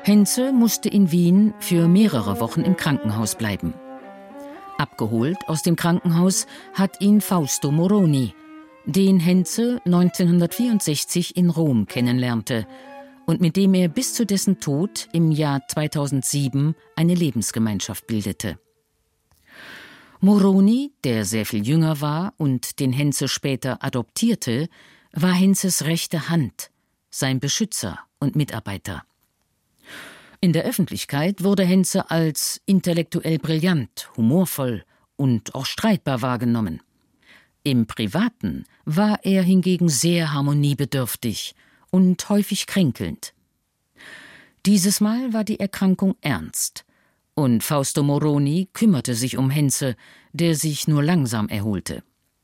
Henze musste in Wien für mehrere Wochen im Krankenhaus bleiben. Abgeholt aus dem Krankenhaus hat ihn Fausto Moroni, den Henze 1964 in Rom kennenlernte und mit dem er bis zu dessen Tod im Jahr 2007 eine Lebensgemeinschaft bildete. Moroni, der sehr viel jünger war und den Henze später adoptierte, war Henzes rechte Hand, sein Beschützer und Mitarbeiter. In der Öffentlichkeit wurde Henze als intellektuell brillant, humorvoll und auch streitbar wahrgenommen. Im Privaten war er hingegen sehr harmoniebedürftig und häufig kränkelnd. Dieses Mal war die Erkrankung ernst, und Fausto Moroni kümmerte sich um Henze, der sich nur langsam erholte.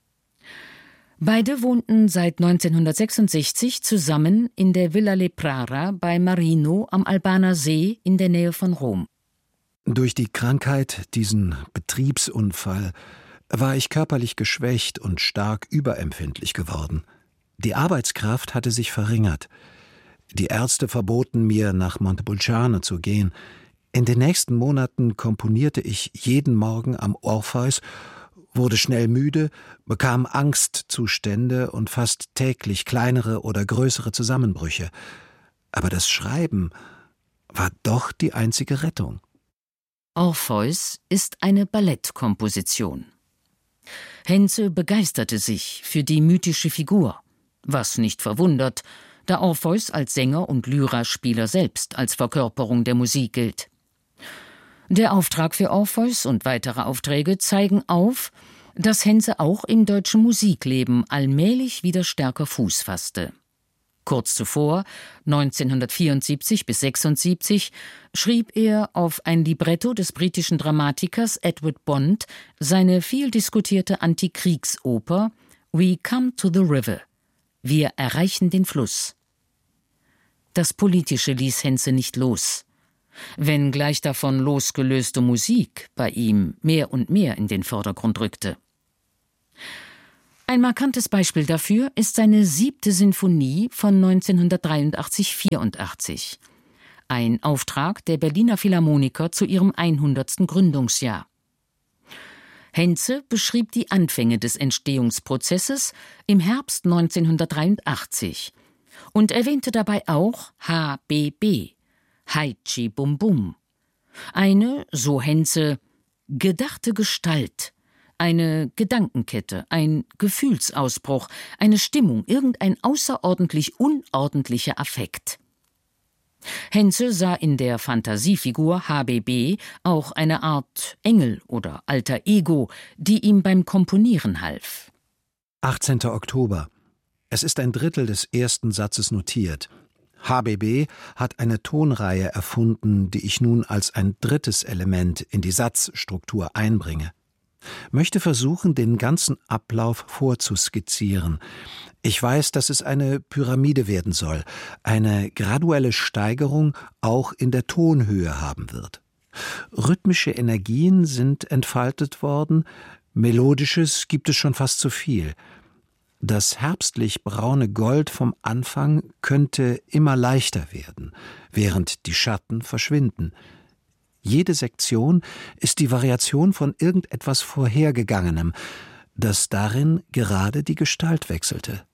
Beide wohnten seit 1966 zusammen in der Villa Leprara bei Marino am Albaner See in der Nähe von Rom. Durch die Krankheit, diesen Betriebsunfall, war ich körperlich geschwächt und stark überempfindlich geworden. Die Arbeitskraft hatte sich verringert. Die Ärzte verboten mir, nach Montepulciano zu gehen. In den nächsten Monaten komponierte ich jeden Morgen am Orpheus, wurde schnell müde, bekam Angstzustände und fast täglich kleinere oder größere Zusammenbrüche. Aber das Schreiben war doch die einzige Rettung. Orpheus ist eine Ballettkomposition. Henze begeisterte sich für die mythische Figur, was nicht verwundert, da Orpheus als Sänger und Lyraspieler selbst als Verkörperung der Musik gilt. Der Auftrag für Orpheus und weitere Aufträge zeigen auf, dass Henze auch im deutschen Musikleben allmählich wieder stärker Fuß fasste. Kurz zuvor, 1974 bis 1976, schrieb er auf ein Libretto des britischen Dramatikers Edward Bond seine viel diskutierte Antikriegsoper We Come to the River. Wir erreichen den Fluss. Das Politische ließ Henze nicht los, wenngleich davon losgelöste Musik bei ihm mehr und mehr in den Vordergrund rückte. Ein markantes Beispiel dafür ist seine 7. Sinfonie von 1983/84, ein Auftrag der Berliner Philharmoniker zu ihrem 100. Gründungsjahr. Henze beschrieb die Anfänge des Entstehungsprozesses im Herbst 1983 und erwähnte dabei auch HBB, Haichi Bum Bum, eine, so Henze, gedachte Gestalt, eine Gedankenkette, ein Gefühlsausbruch, eine Stimmung, irgendein außerordentlich unordentlicher Affekt. Henze sah in der Fantasiefigur HBB auch eine Art Engel oder alter Ego, die ihm beim Komponieren half. 18. Oktober. Es ist ein Drittel des ersten Satzes notiert. HBB hat eine Tonreihe erfunden, die ich nun als ein drittes Element in die Satzstruktur einbringe. Möchte versuchen, den ganzen Ablauf vorzuskizzieren. Ich weiß, dass es eine Pyramide werden soll, eine graduelle Steigerung auch in der Tonhöhe haben wird. Rhythmische Energien sind entfaltet worden, Melodisches gibt es schon fast zu viel. Das herbstlich-braune Gold vom Anfang könnte immer leichter werden, während die Schatten verschwinden. Jede Sektion ist die Variation von irgendetwas Vorhergegangenem, das darin gerade die Gestalt wechselte.